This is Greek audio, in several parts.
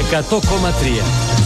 100,3.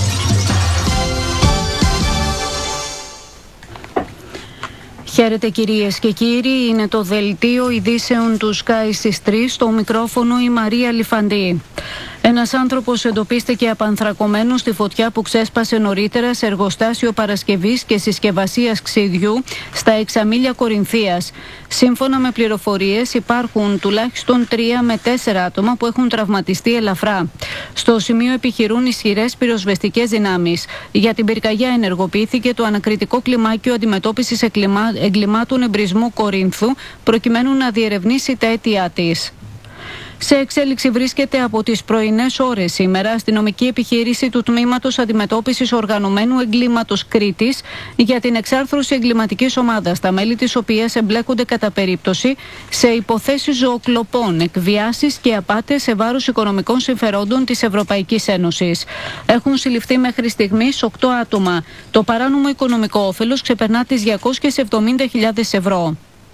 Χαίρετε κυρίες και κύριοι, είναι το δελτίο ειδήσεων του Sky στις 3, στο μικρόφωνο η Μαρία Λιφαντή. Ένας άνθρωπος εντοπίστηκε απανθρακωμένος στη φωτιά που ξέσπασε νωρίτερα σε εργοστάσιο παρασκευής και συσκευασίας ξυδιού στα Εξαμήλια Κορινθίας. Σύμφωνα με πληροφορίες, υπάρχουν τουλάχιστον 3 με 4 άτομα που έχουν τραυματιστεί ελαφρά. Στο σημείο επιχειρούν ισχυρές πυροσβεστικές δυνάμεις. Για την πυρκαγιά ενεργοποιήθηκε το ανακριτικό κλιμάκιο αντιμετώπισης εγκλημάτων εμπρισμού Κορίνθου, προκειμένου να διερευνήσει τα αίτια της. Σε εξέλιξη βρίσκεται από τις πρωινές ώρες σήμερα αστυνομική επιχείρηση του Τμήματος Αντιμετώπισης Οργανωμένου Εγκλήματος Κρήτης για την εξάρθρωση εγκληματικής ομάδας, τα μέλη της οποίας εμπλέκονται κατά περίπτωση σε υποθέσεις ζωοκλοπών, εκβιάσεις και απάτες σε βάρος οικονομικών συμφερόντων της Ευρωπαϊκής Ένωσης. Έχουν συλληφθεί μέχρι στιγμής 8 άτομα. Το παράνομο οικονομικό όφελος ξεπερνά τις 270.000 ευρώ.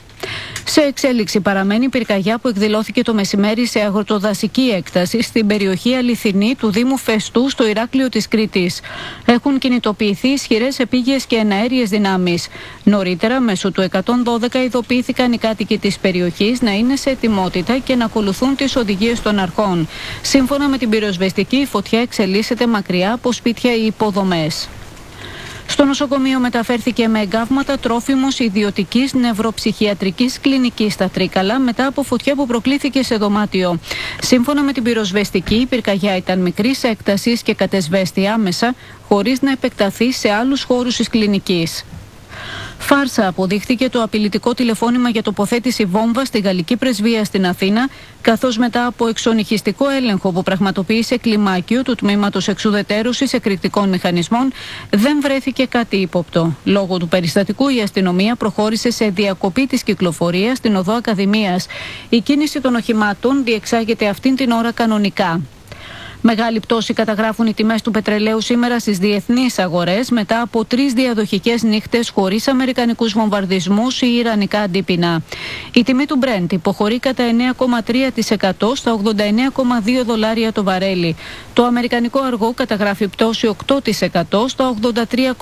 Σε εξέλιξη παραμένει η πυρκαγιά που εκδηλώθηκε το μεσημέρι σε αγροτοδασική έκταση στην περιοχή Αληθινή του Δήμου Φεστού στο Ηράκλειο της Κρήτης. Έχουν κινητοποιηθεί ισχυρές επίγειες και εναέριες δυνάμεις. Νωρίτερα, μέσω του 112 ειδοποιήθηκαν οι κάτοικοι της περιοχής να είναι σε ετοιμότητα και να ακολουθούν τις οδηγίες των αρχών. Σύμφωνα με την πυροσβεστική, η φωτιά εξελίσσεται μακριά από σπίτια ή υποδομές. Στο νοσοκομείο μεταφέρθηκε με εγκάβματα τρόφιμος ιδιωτικής νευροψυχιατρικής κλινικής στα Τρίκαλα μετά από φωτιά που προκλήθηκε σε δωμάτιο. Σύμφωνα με την πυροσβεστική, η πυρκαγιά ήταν μικρής έκτασης και κατεσβέστη άμεσα, χωρίς να επεκταθεί σε άλλους χώρους της κλινικής. Φάρσα αποδείχθηκε το απειλητικό τηλεφώνημα για τοποθέτηση βόμβα στη Γαλλική Πρεσβεία στην Αθήνα, καθώς μετά από εξονυχιστικό έλεγχο που πραγματοποίησε κλιμάκιο του Τμήματος Εξουδετέρωσης Εκρηκτικών Μηχανισμών, δεν βρέθηκε κάτι ύποπτο. Λόγω του περιστατικού, η αστυνομία προχώρησε σε διακοπή της κυκλοφορίας στην οδό Ακαδημίας. Η κίνηση των οχημάτων διεξάγεται αυτήν την ώρα κανονικά. Μεγάλη πτώση καταγράφουν οι τιμές του πετρελαίου σήμερα στις διεθνείς αγορές μετά από 3 διαδοχικές νύχτες χωρίς αμερικανικούς βομβαρδισμούς ή ιρανικά αντίπεινα. Η τιμή του Brent υποχωρεί κατά 9,3% στα $89,2 το βαρέλι. Το αμερικανικό αργό καταγράφει πτώση 8% στα